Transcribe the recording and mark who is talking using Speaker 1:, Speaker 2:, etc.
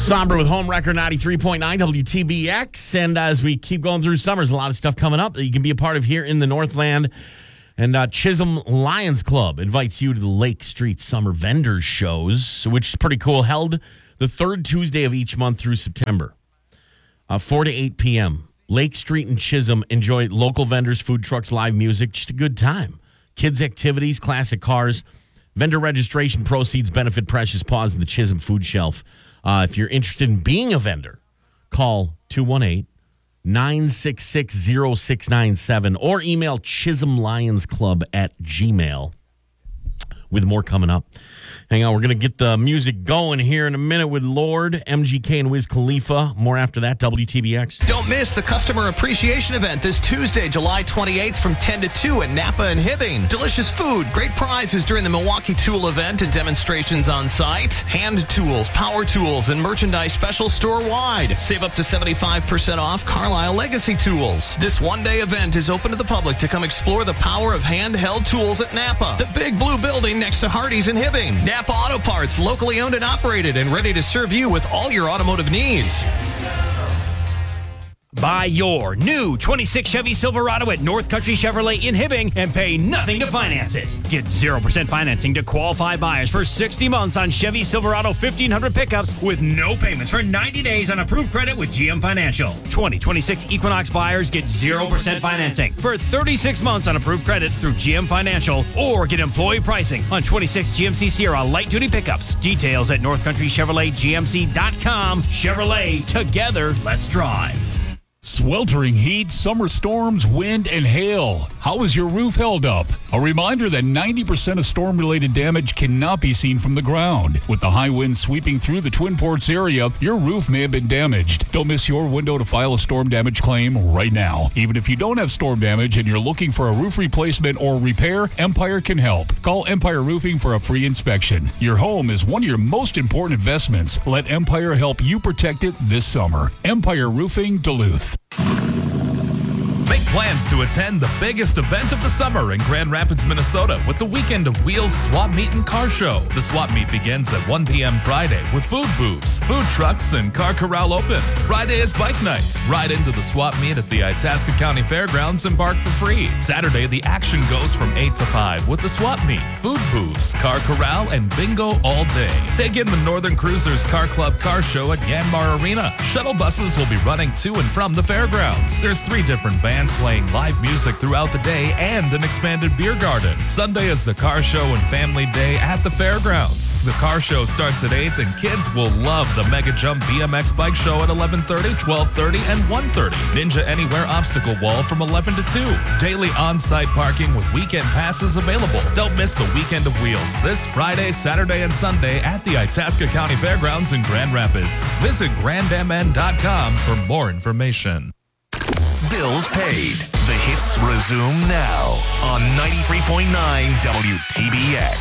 Speaker 1: Somber with Home Record 93.9 WTBX. And as we keep going through summer, there's a lot of stuff coming up that you can be a part of here in the Northland. And Chisholm Lions Club invites you to the Lake Street Summer Vendors Shows, which is pretty cool. Held the third Tuesday of each month through September, 4 to 8 p.m. Lake Street and Chisholm. Enjoy local vendors, food trucks, live music. Just a good time. Kids' activities, classic cars. Vendor registration proceeds benefit Precious Paws and the Chisholm Food Shelf. If you're interested in being a vendor, call 218-966-0697 or email chisholmlionsclub@gmail. With more coming up. Hang on, we're going to get the music going here in a minute with Lord, MGK, and Wiz Khalifa. More after that, WTBX.
Speaker 2: Don't miss the Customer Appreciation Event this Tuesday, July 28th from 10 to 2 at Napa and Hibbing. Delicious food, great prizes during the Milwaukee Tool event and demonstrations on site. Hand tools, power tools, and merchandise special store-wide. Save up to 75% off Carlisle Legacy Tools. This one-day event is open to the public to come explore the power of handheld tools at Napa. The big blue building next to Hardee's in Hibbing. Napa Auto Parts, locally owned and operated and ready to serve you with all your automotive needs.
Speaker 3: Buy your new 26 Chevy Silverado at North Country Chevrolet in Hibbing and pay nothing to finance it. Get 0% financing to qualified buyers for 60 months on Chevy Silverado 1500 pickups with no payments for 90 days on approved credit with GM Financial. 2026 Equinox buyers get 0% financing for 36 months on approved credit through GM Financial or get employee pricing on 26 GMC Sierra light-duty pickups. Details at northcountrychevroletgmc.com. Chevrolet, together, let's drive.
Speaker 4: Sweltering heat, summer storms, wind, and hail. How is your roof held up? A reminder that 90% of storm-related damage cannot be seen from the ground. With the high winds sweeping through the Twin Ports area, your roof may have been damaged. Don't miss your window to file a storm damage claim right now. Even if you don't have storm damage and you're looking for a roof replacement or repair, Empire can help. Call Empire Roofing for a free inspection. Your home is one of your most important investments. Let Empire help you protect it this summer. Empire Roofing, Duluth.
Speaker 5: Make plans to attend the biggest event of the summer in Grand Rapids, Minnesota with the Weekend of Wheels Swap Meet and Car Show. The swap meet begins at 1 p.m. Friday with food booths, food trucks, and car corral open. Friday is bike nights. Ride into the swap meet at the Itasca County Fairgrounds and park for free. Saturday, the action goes from 8 to 5 with the swap meet, food booths, car corral, and bingo all day. Take in the Northern Cruisers Car Club Car Show at Yanmar Arena. Shuttle buses will be running to and from the fairgrounds. There's 3 different bands playing live music throughout the day and an expanded beer garden. Sunday is the car show and family day at the fairgrounds. The car show starts at 8 and kids will love the Mega Jump BMX bike show at 11:30, 12:30, and 1:30. Ninja Anywhere obstacle wall from 11 to 2. Daily on-site parking with weekend passes available. Don't miss the Weekend of Wheels this Friday, Saturday, and Sunday at the Itasca County Fairgrounds in Grand Rapids. Visit grandmn.com for more information.
Speaker 6: Bills paid. The hits resume now on 93.9 WTBX.